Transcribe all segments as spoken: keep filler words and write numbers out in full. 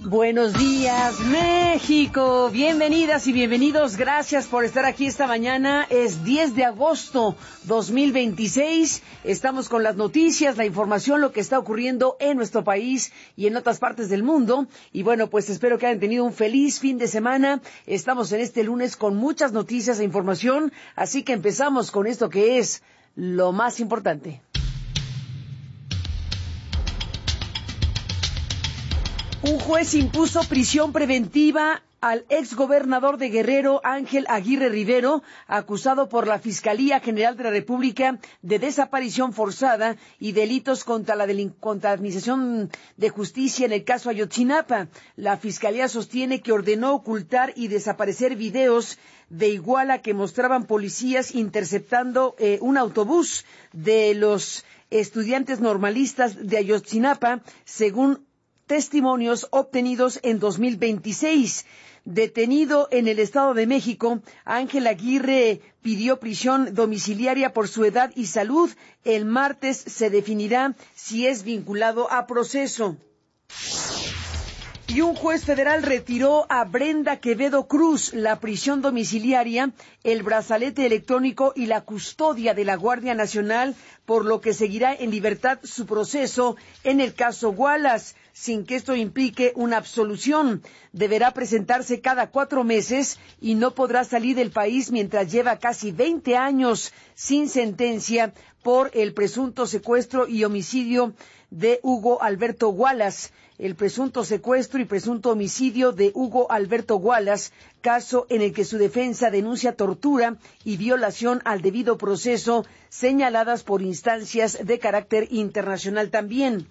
Buenos días, México. Bienvenidas y bienvenidos. Gracias por estar aquí esta mañana. Es diez de agosto dos mil veintiséis. Estamos con las noticias, la información, lo que está ocurriendo en nuestro país y en otras partes del mundo. Y bueno, pues espero que hayan tenido un feliz fin de semana. Estamos en este lunes con muchas noticias e información. Así que empezamos con esto que es lo más importante. Un juez impuso prisión preventiva al exgobernador de Guerrero, Ángel Aguirre Rivero, acusado por la Fiscalía General de la República de desaparición forzada y delitos contra la, contra la Administración de Justicia en el caso Ayotzinapa. La Fiscalía sostiene que ordenó ocultar y desaparecer videos de Iguala que mostraban policías interceptando eh, un autobús de los estudiantes normalistas de Ayotzinapa, según testimonios obtenidos en dos mil veintiséis. Detenido en el Estado de México, Ángel Aguirre pidió prisión domiciliaria por su edad y salud. El martes se definirá si es vinculado a proceso. Y un juez federal retiró a Brenda Quevedo Cruz la prisión domiciliaria, el brazalete electrónico y la custodia de la Guardia Nacional, por lo que seguirá en libertad su proceso en el caso Wallace, sin que esto implique una absolución. Deberá presentarse cada cuatro meses y no podrá salir del país mientras lleva casi veinte años sin sentencia por el presunto secuestro y homicidio de Hugo Alberto Wallace. El presunto secuestro y presunto homicidio de Hugo Alberto Wallace, caso en el que su defensa denuncia tortura y violación al debido proceso, señaladas por instancias de carácter internacional también.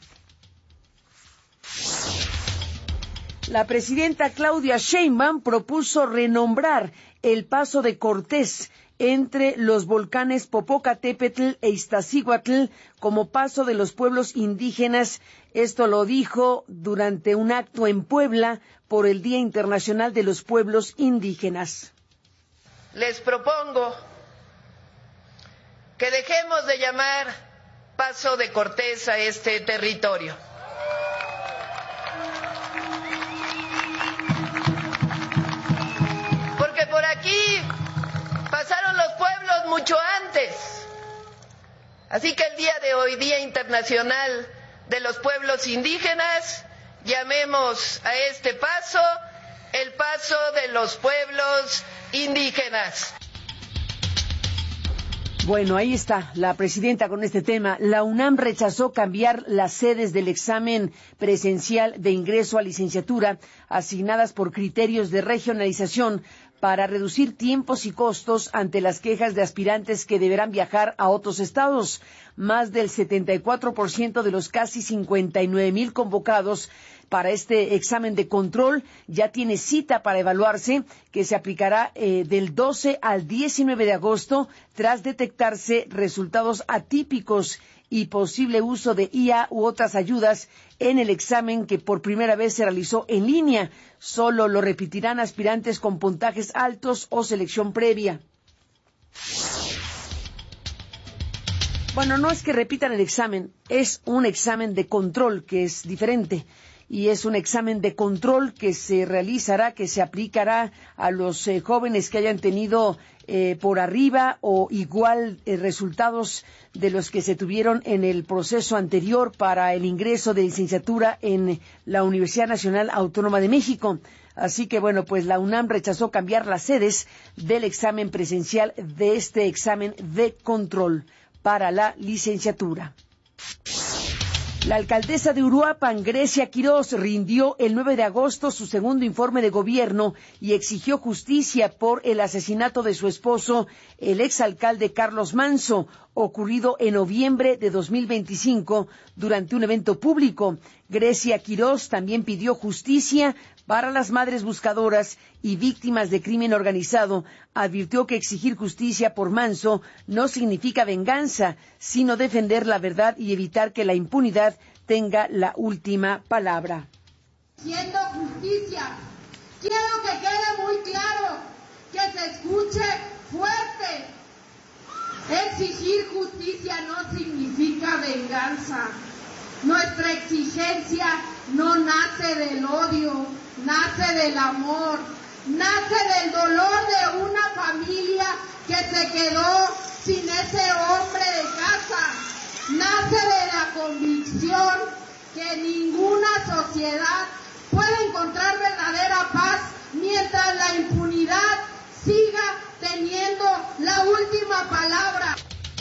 La presidenta Claudia Sheinbaum propuso renombrar el Paso de Cortés entre los volcanes Popocatépetl e Iztaccíhuatl como paso de los pueblos indígenas. Esto lo dijo durante un acto en Puebla por el Día Internacional de los Pueblos Indígenas. Les propongo que dejemos de llamar Paso de Cortés a este territorio. Porque por aquí pasaron los pueblos mucho antes. Así que el día de hoy, Día Internacional de los Pueblos Indígenas, llamemos a este paso el Paso de los Pueblos Indígenas. Bueno, ahí está la presidenta con este tema. La UNAM rechazó cambiar las sedes del examen presencial de ingreso a licenciatura asignadas por criterios de regionalización para reducir tiempos y costos ante las quejas de aspirantes que deberán viajar a otros estados. Más del setenta y cuatro por ciento de los casi cincuenta y nueve mil convocados para este examen de control ya tiene cita para evaluarse, que se aplicará eh, del doce al diecinueve de agosto tras detectarse resultados atípicos y posible uso de I A u otras ayudas en el examen que por primera vez se realizó en línea. Solo lo repetirán aspirantes con puntajes altos o selección previa. Bueno, no es que repitan el examen, es un examen de control que es diferente. Y es un examen de control que se realizará, que se aplicará a los eh, jóvenes que hayan tenido eh, por arriba o igual eh, resultados de los que se tuvieron en el proceso anterior para el ingreso de licenciatura en la Universidad Nacional Autónoma de México. Así que, bueno, pues la UNAM rechazó cambiar las sedes del examen presencial de este examen de control para la licenciatura. La alcaldesa de Uruapan, Grecia Quirós, rindió el nueve de agosto su segundo informe de gobierno y exigió justicia por el asesinato de su esposo, el exalcalde Carlos Manso, ocurrido en noviembre de dos mil veinticinco durante un evento público. Grecia Quirós también pidió justicia para las madres buscadoras y víctimas de crimen organizado. Advirtió que exigir justicia por Manso no significa venganza, sino defender la verdad y evitar que la impunidad tenga la última palabra. Haciendo justicia, quiero que quede muy claro, que se escuche fuerte. Exigir justicia no significa venganza. Nuestra exigencia no nace del odio, nace del amor, nace del dolor de una familia que se quedó sin ese hombre de casa, nace de la convicción que ninguna sociedad puede encontrar verdadera paz mientras la impunidad siga teniendo la última palabra.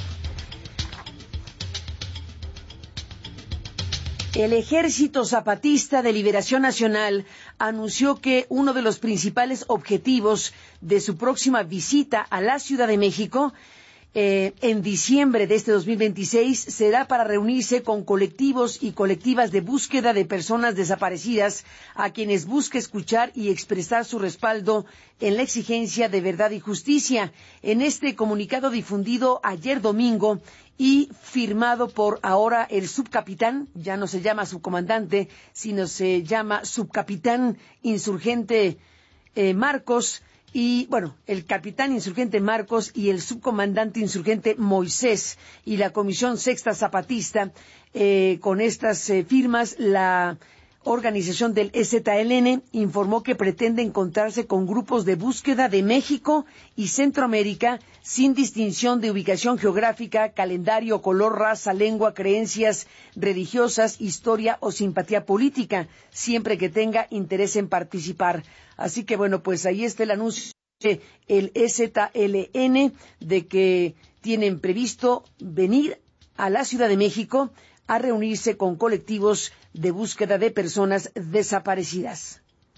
El Ejército Zapatista de Liberación Nacional anunció que uno de los principales objetivos de su próxima visita a la Ciudad de México eh, en diciembre de este dos mil veintiséis será para reunirse con colectivos y colectivas de búsqueda de personas desaparecidas a quienes busca escuchar y expresar su respaldo en la exigencia de verdad y justicia. En este comunicado difundido ayer domingo y firmado por ahora el subcapitán, ya no se llama subcomandante, sino se llama subcapitán insurgente eh, Marcos, y bueno, el capitán insurgente Marcos y el subcomandante insurgente Moisés y la Comisión Sexta Zapatista, eh, con estas eh, firmas, la organización del E Z L N informó que pretende encontrarse con grupos de búsqueda de México y Centroamérica sin distinción de ubicación geográfica, calendario, color, raza, lengua, creencias religiosas, historia o simpatía política, siempre que tenga interés en participar. Así que bueno, pues ahí está el anuncio del E Z L N de que tienen previsto venir a la Ciudad de México a reunirse con colectivos de búsqueda de personas desaparecidas.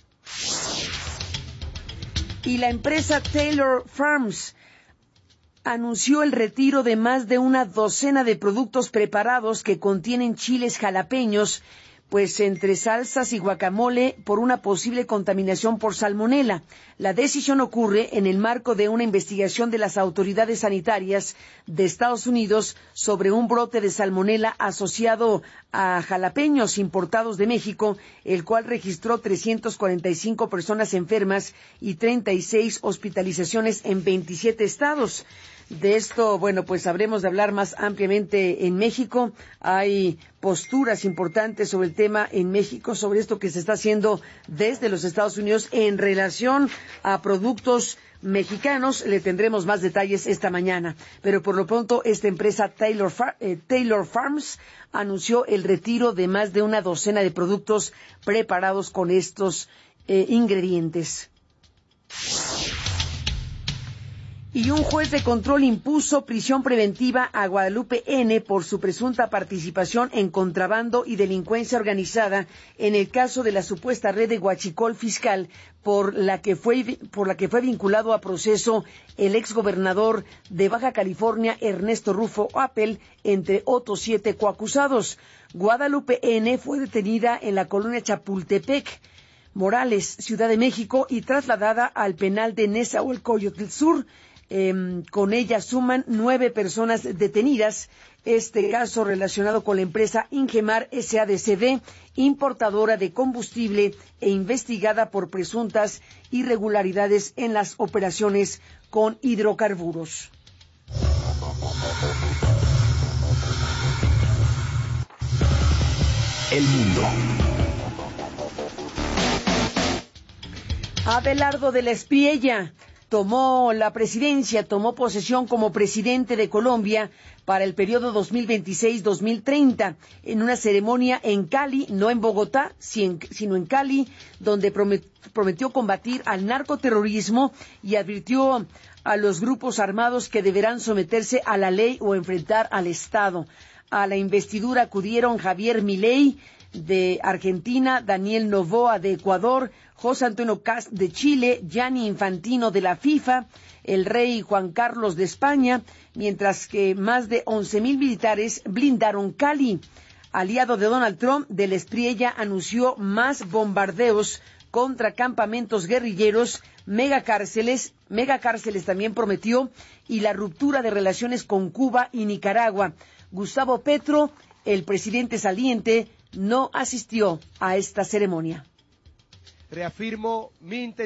Y la empresa Taylor Farms anunció el retiro de más de una docena de productos preparados que contienen chiles jalapeños, pues entre salsas y guacamole, por una posible contaminación por salmonela. La decisión ocurre en el marco de una investigación de las autoridades sanitarias de Estados Unidos sobre un brote de salmonela asociado a jalapeños importados de México, el cual registró trescientas cuarenta y cinco personas enfermas y treinta y seis hospitalizaciones en veintisiete estados. De esto, bueno, pues sabremos de hablar más ampliamente en México. Hay posturas importantes sobre el tema en México, sobre esto que se está haciendo desde los Estados Unidos en relación a productos mexicanos. Le tendremos más detalles esta mañana. Pero por lo pronto, esta empresa Taylor, Far- eh, Taylor Farms anunció el retiro de más de una docena de productos preparados con estos eh, ingredientes. Y un juez de control impuso prisión preventiva a Guadalupe N. por su presunta participación en contrabando y delincuencia organizada en el caso de la supuesta red de huachicol fiscal por la que fue, por la que fue vinculado a proceso el exgobernador de Baja California, Ernesto Rufo Appel, entre otros siete coacusados. Guadalupe N. fue detenida en la colonia Chapultepec, Morales, Ciudad de México, y trasladada al penal de Nezahualcóyotl del Sur. Eh, con ella suman nueve personas detenidas. Este caso relacionado con la empresa Ingemar S A D C V, importadora de combustible e investigada por presuntas irregularidades en las operaciones con hidrocarburos. El mundo. Abelardo de la Espriella tomó la presidencia, tomó posesión como presidente de Colombia para el periodo dos mil veintiséis a dos mil treinta, en una ceremonia en Cali, no en Bogotá, sino en Cali, donde prometió combatir al narcoterrorismo y advirtió a los grupos armados que deberán someterse a la ley o enfrentar al Estado. A la investidura acudieron Javier Milei de Argentina, Daniel Noboa de Ecuador, José Antonio Kast de Chile, Gianni Infantino de la FIFA, el rey Juan Carlos de España, mientras que más de once mil militares blindaron Cali. Aliado de Donald Trump, de la Espriella anunció más bombardeos contra campamentos guerrilleros, megacárceles, megacárceles también prometió, y la ruptura de relaciones con Cuba y Nicaragua. Gustavo Petro, el presidente saliente, no asistió a esta ceremonia. Reafirmo mi intención